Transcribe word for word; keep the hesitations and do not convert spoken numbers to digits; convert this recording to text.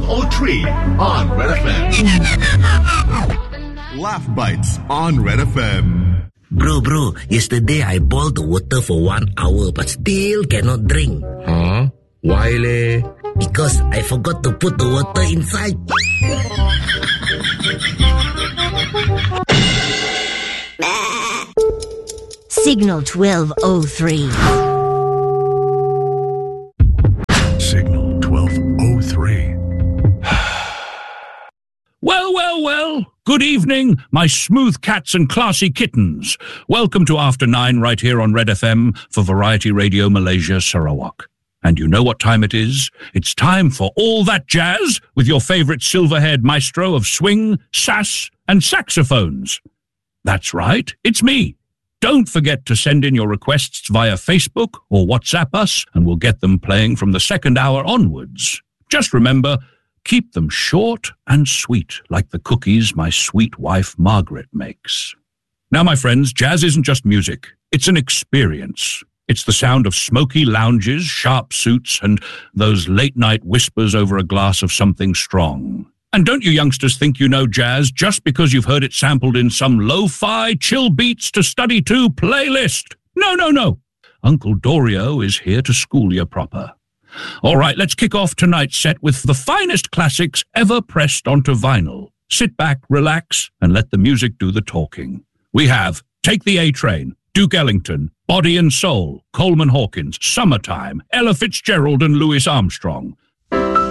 oh three on Red F M. Laugh Bites on Red F M. Bro, bro, yesterday I boiled the water for one hour but still cannot drink. Huh? Why leh? Because I forgot to put the water inside. Signal twelve oh three. Signal twelve oh three. Well, well, well. Good evening, my smooth cats and classy kittens. Welcome to After Nine right here on Red F M for Variety Radio Malaysia Sarawak. And you know what time it is? It's time for All That Jazz with your favorite silver-haired maestro of swing, sass, and saxophones. That's right, it's me. Don't forget to send in your requests via Facebook or WhatsApp us, and we'll get them playing from the second hour onwards. Just remember, keep them short and sweet, like the cookies my sweet wife Margaret makes. Now, my friends, jazz isn't just music. It's an experience. It's the sound of smoky lounges, sharp suits, and those late-night whispers over a glass of something strong. And don't you youngsters think you know jazz just because you've heard it sampled in some lo-fi chill beats to study to playlist? No, no, no. Uncle Dorio is here to school you proper. All right, let's kick off tonight's set with the finest classics ever pressed onto vinyl. Sit back, relax, and let the music do the talking. We have Take the A-Train, Duke Ellington, Body and Soul, Coleman Hawkins, Summertime, Ella Fitzgerald and Louis Armstrong.